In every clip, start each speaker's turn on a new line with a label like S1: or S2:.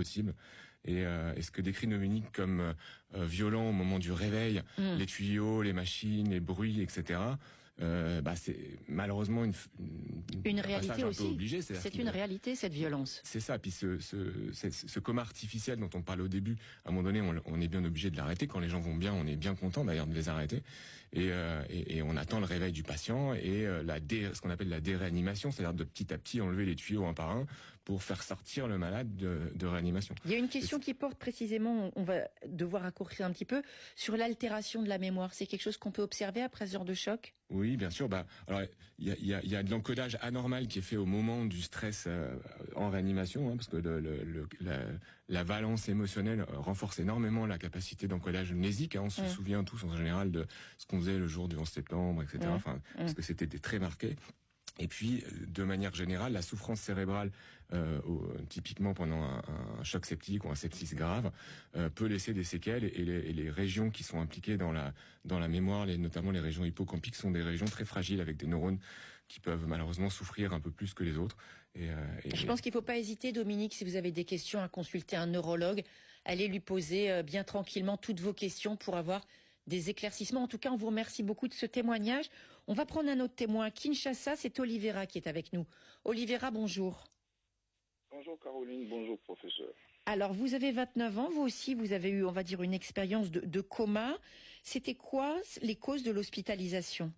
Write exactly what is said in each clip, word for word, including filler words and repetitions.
S1: possible. Et, euh, et ce que décrit Dominique comme euh, violent au moment du réveil, mmh. les tuyaux, les machines, les bruits, et cetera. Euh, bah c'est malheureusement une une,
S2: une réalité aussi.
S1: Obligé,
S2: c'est une réalité cette violence.
S1: C'est ça. Puis ce ce ce, ce coma artificiel dont on parlait au début, à un moment donné, on, on est bien obligé de l'arrêter. Quand les gens vont bien, on est bien content d'ailleurs de les arrêter. Et, euh, et, et on attend le réveil du patient et euh, la dé, ce qu'on appelle la déréanimation, c'est-à-dire de petit à petit enlever les tuyaux un par un pour faire sortir le malade de, de réanimation.
S2: Il y a une question qui porte précisément, on va devoir raccourcir un petit peu, sur l'altération de la mémoire. C'est quelque chose qu'on peut observer après ce genre de choc?
S1: Oui, bien sûr. Bah, alors il y a, y, a, y a de l'encodage anormal qui est fait au moment du stress euh, en réanimation, hein, parce que le, le, le, la, la valence émotionnelle renforce énormément la capacité d'encodage mnésique. Hein. On se mmh. souvient tous en général de ce qu'on faisait le jour du onze septembre, et cetera. Mmh. Enfin, mmh. parce que c'était des très marqué. Et puis, de manière générale, la souffrance cérébrale, euh, au, typiquement pendant un, un choc septique ou un sepsis grave, euh, peut laisser des séquelles. Et les, et les régions qui sont impliquées dans la dans la mémoire, les, notamment les régions hippocampiques, sont des régions très fragiles avec des neurones qui peuvent malheureusement souffrir un peu plus que les autres. Et, euh, et
S2: je pense qu'il ne faut pas hésiter, Dominique, si vous avez des questions, à consulter un neurologue. Allez lui poser euh, bien tranquillement toutes vos questions pour avoir des éclaircissements. En tout cas, on vous remercie beaucoup de ce témoignage. On va prendre un autre témoin. Kinshasa, c'est Olivera qui est avec nous. Olivera, bonjour.
S3: Bonjour Caroline, bonjour professeur.
S2: Alors, vous avez vingt-neuf ans, vous aussi, vous avez eu, on va dire, une expérience de, de coma. C'était quoi les causes de l'hospitalisation?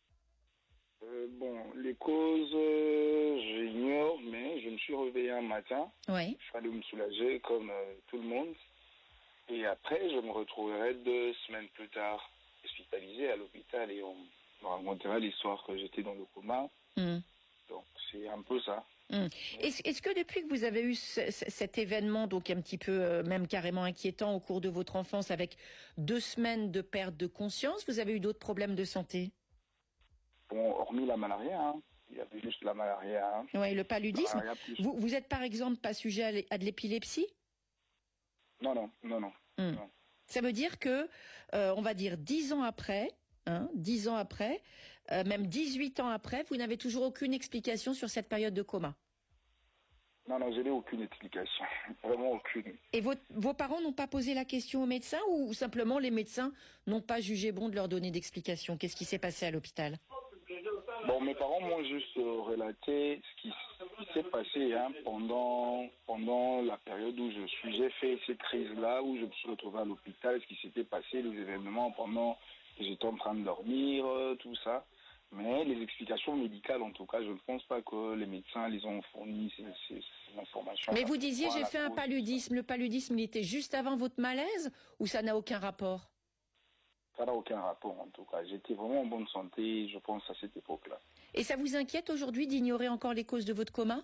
S3: euh, Bon, les causes, euh, j'ignore, mais je me suis réveillé un matin.
S2: Oui.
S3: Il fallait me soulager comme euh, tout le monde. Et après, je me retrouverai deux semaines plus tard hospitalisé à l'hôpital et on me racontera l'histoire que j'étais dans le coma. Mm. Donc, c'est un peu ça.
S2: Mm. Est-ce, est-ce que depuis que vous avez eu ce, cet événement, donc un petit peu, euh, même carrément inquiétant au cours de votre enfance, avec deux semaines de perte de conscience, vous avez eu d'autres problèmes de santé?
S3: Bon, hormis la malaria, hein. Il y avait juste la malaria. Hein.
S2: Oui, le paludisme. Vous, vous êtes par exemple pas sujet à l'épilepsie?
S3: Non, non, non, non.
S2: Hum. non. Ça veut dire que, euh, on va dire dix ans après, hein, dix ans après, euh, même dix-huit ans après, vous n'avez toujours aucune explication sur cette période de coma?
S3: Non, non, je n'ai aucune explication. Vraiment aucune.
S2: Et vos, vos parents n'ont pas posé la question aux médecins ou simplement les médecins n'ont pas jugé bon de leur donner d'explication? Qu'est-ce qui s'est passé à l'hôpital?
S3: Bon, mes parents m'ont juste euh, relaté ce qui, qui s'est passé hein, pendant pendant la période où je suis. J'ai fait ces crises-là, où je me suis retrouvé à l'hôpital, ce qui s'était passé, les événements pendant que j'étais en train de dormir, euh, tout ça. Mais les explications médicales, en tout cas, je ne pense pas que les médecins les ont fourni ces, ces, ces informations.
S2: Mais vous disiez, j'ai fait un paludisme. Le paludisme, il était juste avant votre malaise ou ça n'a aucun rapport?
S3: Ça n'a aucun rapport, en tout cas. J'étais vraiment en bonne santé, je pense, à cette époque-là.
S2: Et ça vous inquiète aujourd'hui d'ignorer encore les causes de votre coma?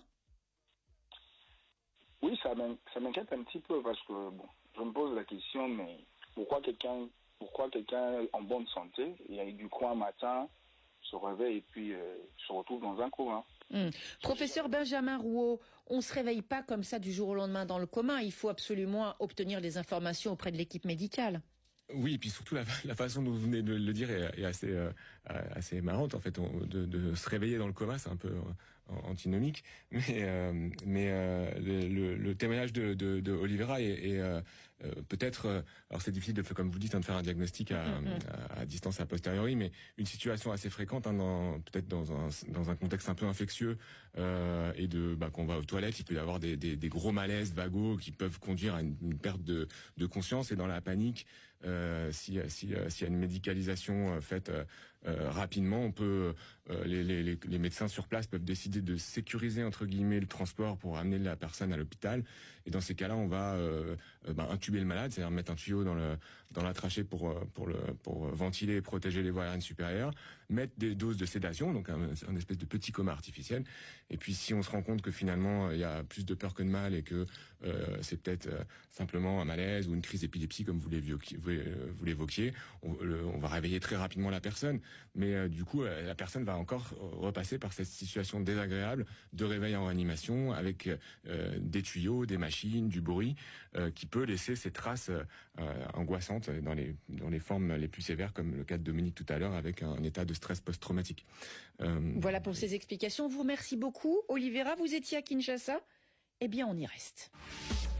S3: Oui, ça m'inquiète un petit peu parce que, bon, je me pose la question, mais pourquoi quelqu'un pourquoi quelqu'un en bonne santé, et du coup, un matin, se réveille et puis euh, se retrouve dans un coma?
S2: Mmh. Professeur Benjamin Rouault, on ne se réveille pas comme ça du jour au lendemain dans le coma. Il faut absolument obtenir des informations auprès de l'équipe médicale.
S1: Oui, et puis surtout la, la façon dont vous venez de le dire est, est assez euh, assez marrante en fait. On, de, de se réveiller dans le coma, c'est un peu euh, antinomique, mais euh, mais euh, le, le, le témoignage de, de, de Olivera est, est euh, peut-être, euh, alors c'est difficile de faire, comme vous dites, hein, de faire un diagnostic à, mm-hmm. à, à distance a posteriori, mais une situation assez fréquente, hein, dans, peut-être dans un dans un contexte un peu infectieux euh, et de bah, qu'on va aux toilettes, il peut y avoir des, des, des gros malaises vagos qui peuvent conduire à une, une perte de, de conscience et dans la panique. Euh, si si euh, s'il y a une médicalisation euh, faite euh, euh, rapidement, on peut euh, les, les les médecins sur place peuvent décider de sécuriser entre guillemets le transport pour amener la personne à l'hôpital. Et dans ces cas-là, on va euh, euh, bah, intuber le malade, c'est-à-dire mettre un tuyau dans le dans la trachée pour pour le pour ventiler et protéger les voies aériennes supérieures, mettre des doses de sédation, donc un, un espèce de petit coma artificiel. Et puis si on se rend compte que finalement il y a plus de peur que de mal et que euh, c'est peut-être euh, simplement un malaise ou une crise d'épilepsie comme vous l'évoquiez, vous l'évoquiez, on, le, on va réveiller très rapidement la personne, mais euh, du coup euh, la personne va encore repasser par cette situation désagréable de réveil en réanimation avec euh, des tuyaux, des machines, du bruit euh, qui peut laisser ces traces euh, angoissantes dans les dans les formes les plus sévères, comme le cas de Dominique tout à l'heure avec un état de stress post-traumatique.
S2: Euh, voilà pour ces explications. On vous remercie beaucoup, Olivera. Vous étiez à Kinshasa. Eh bien, on y reste.